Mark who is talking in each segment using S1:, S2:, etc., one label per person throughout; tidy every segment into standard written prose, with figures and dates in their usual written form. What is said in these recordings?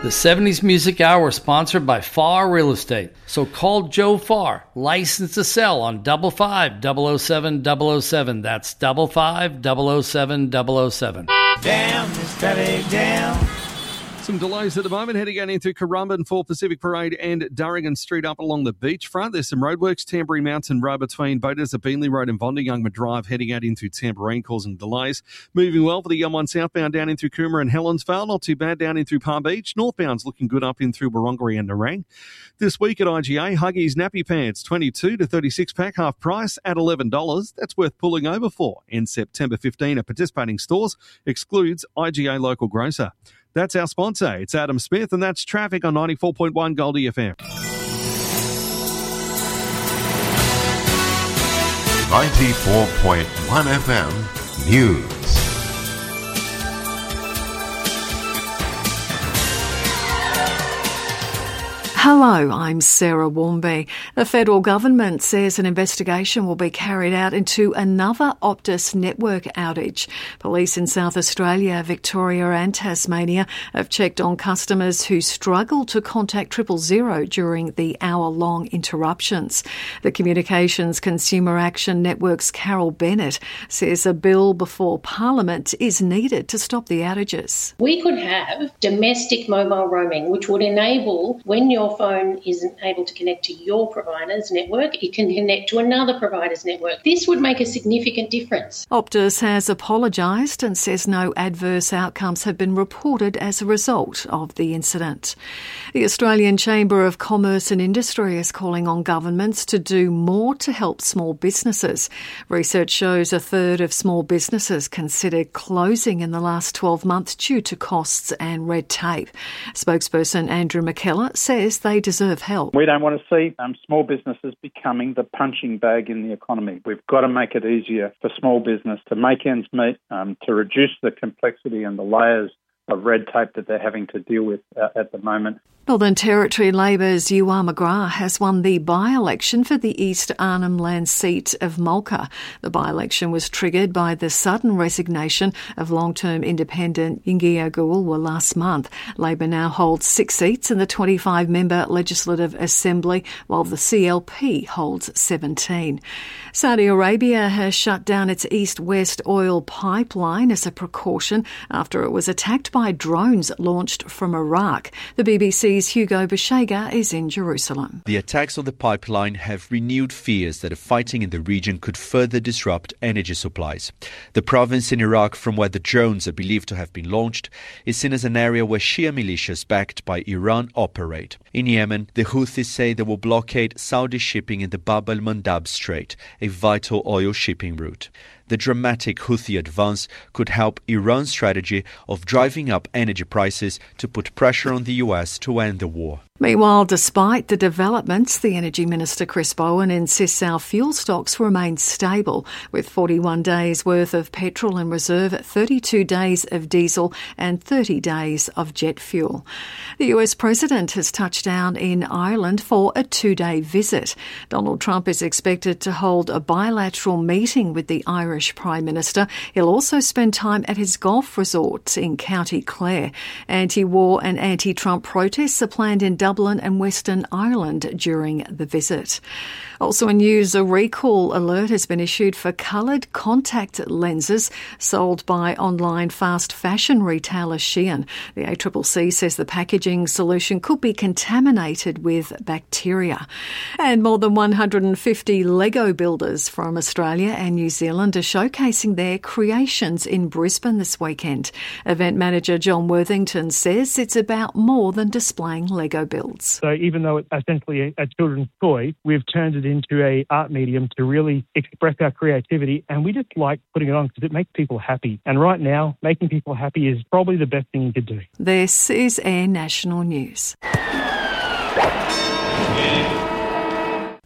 S1: The 70s Music Hour is sponsored by Farr Real Estate. So call Joe Farr, licensed to sell on 55-007-007. That's 55-007-007.
S2: Down, it's traffic down.
S3: Some delays at the moment heading out into Currumbin for Pacific Parade and Durrigan Street up along the beachfront. There's some roadworks, Tamboree Mountain Road between Boaters at Beanley Road and Vonderyoungma Drive heading out into Tamborine causing delays. Moving well for the M1 southbound down in through Coomera and Helensvale. Not too bad down in through Palm Beach. Northbound's looking good up in through Wurrungery and Nerang. This week at IGA, Huggies Nappy Pants 22 to 36 pack half price at $11. That's worth pulling over for. In September 15 at participating stores excludes IGA local grocer. That's our sponsor. It's Adam Smith, and that's traffic on 94.1 Goldie FM.
S4: 94.1 FM News.
S5: Hello, I'm Sarah Warmby. The federal government says an investigation will be carried out into another Optus network outage. Police in South Australia, Victoria and Tasmania have checked on customers who struggled to contact 000 during the hour-long interruptions. The Communications Consumer Action Network's Carol Bennett says a bill before Parliament is needed to stop the outages.
S6: We could have domestic mobile roaming, which would enable when your phone isn't able to connect to your provider's network, it can connect to another provider's network. This would make a significant difference.
S5: Optus has apologised and says no adverse outcomes have been reported as a result of the incident. The Australian Chamber of Commerce and Industry is calling on governments to do more to help small businesses. Research shows a third of small businesses considered closing in the last 12 months due to costs and red tape. Spokesperson Andrew McKellar says they deserve help.
S7: We don't want to see small businesses becoming the punching bag in the economy. We've got to make it easier for small business to make ends meet, to reduce the complexity and the layers of red tape that they're having to deal with at the moment.
S5: Northern Territory Labor's Yuwar McGrath has won the by-election for the East Arnhem Land seat of Mulka. The by-election was triggered by the sudden resignation of long-term independent Yingio Gawulwa last month. Labor now holds 6 seats in the 25-member Legislative Assembly, while the CLP holds 17. Saudi Arabia has shut down its east-west oil pipeline as a precaution after it was attacked by drones launched from Iraq. The BBC's Hugo Bashega is in Jerusalem.
S8: The attacks on the pipeline have renewed fears that the fighting in the region could further disrupt energy supplies. The province in Iraq from where the drones are believed to have been launched is seen as an area where Shia militias backed by Iran operate. In Yemen, the Houthis say they will blockade Saudi shipping in the Bab al-Mandab Strait, a vital oil shipping route. The dramatic Houthi advance could help Iran's strategy of driving up energy prices to put pressure on the US to end the war.
S5: Meanwhile, despite the developments, the Energy Minister Chris Bowen insists our fuel stocks remain stable, with 41 days' worth of petrol in reserve, 32 days of diesel and 30 days of jet fuel. The US President has touched down in Ireland for a 2-day visit. Donald Trump is expected to hold a bilateral meeting with the Irish Prime Minister. He'll also spend time at his golf resort in County Clare. Anti-war and anti-Trump protests are planned in Dublin and Western Ireland during the visit. Also in news, a recall alert has been issued for coloured contact lenses sold by online fast fashion retailer Shein. The ACCC says the packaging solution could be contaminated with bacteria. And more than 150 Lego builders from Australia and New Zealand are showcasing their creations in Brisbane this weekend. Event manager John Worthington says it's about more than displaying Lego builds.
S9: So even though it's essentially a children's toy, we've turned it into a art medium to really express our creativity, and we just like putting it on because it makes people happy. And right now, making people happy is probably the best thing you could do.
S5: This is Air National News.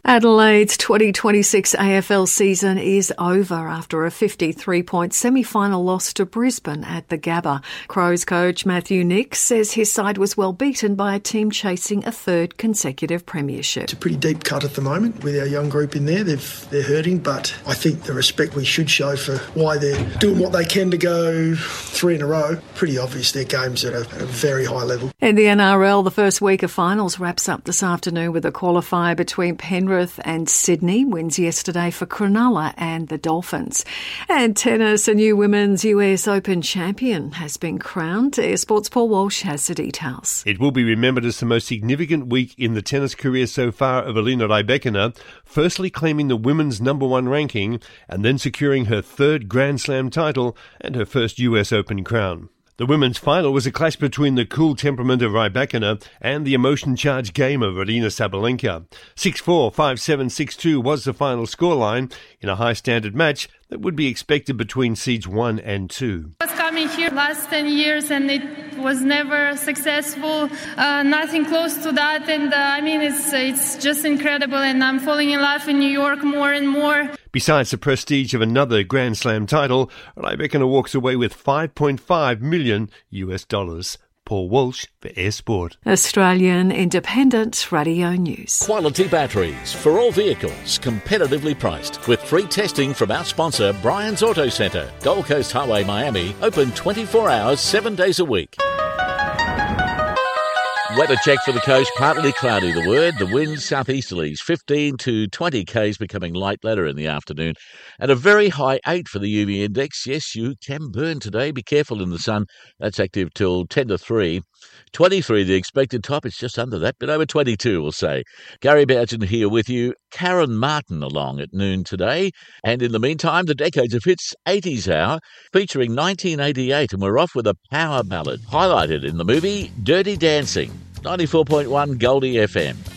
S5: Adelaide's 2026 AFL season is over after a 53-point semi-final loss to Brisbane at the Gabba. Crows coach Matthew Nicks says his side was well beaten by a team chasing a third consecutive premiership.
S10: It's a pretty deep cut at the moment with our young group in there. They're hurting, but I think the respect we should show for why they're doing what they can to go 3 in a row, pretty obvious. They're games at a very high level.
S5: In the NRL, the first week of finals wraps up this afternoon with a qualifier between Penrith and Sydney. Wins yesterday for Cronulla and the Dolphins. And tennis, a new women's US Open champion has been crowned. Air Sports' Paul Walsh has the details.
S11: It will be remembered as the most significant week in the tennis career so far of Alina Rybakina, firstly claiming the women's #1 ranking and then securing her third Grand Slam title and her first US Open crown. The women's final was a clash between the cool temperament of Rybakina and the emotion-charged game of Aryna Sabalenka. 6-4, 5-7, 6-2 was the final scoreline in a high-standard match that would be expected between seeds 1 and 2.
S12: I was coming here last 10 years and it was never successful, nothing close to that, and it's just incredible, and I'm falling in love in New York more and more.
S11: Besides the prestige of another Grand Slam title, Rybakina walks away with $5.5 million. Paul Walsh for Air Sport.
S5: Australian Independent Radio News.
S13: Quality batteries for all vehicles, competitively priced, with free testing from our sponsor, Brian's Auto Centre, Gold Coast Highway, Miami, open 24 hours, 7 days a week. Weather check for the coast, partly cloudy, the word. The winds southeasterlies, 15 to 20 k's, becoming light later in the afternoon. And a very high 8 for the UV index. Yes, you can burn today. Be careful in the sun. That's active till 10 to 3. 23, the expected top. It's just under that, but over 22, we'll say. Gary Boughton here with you. Karen Martin along at noon today. And in the meantime, the Decades of Hits 80s Hour, featuring 1988. And we're off with a power ballad, highlighted in the movie Dirty Dancing. 94.1 Goldie FM.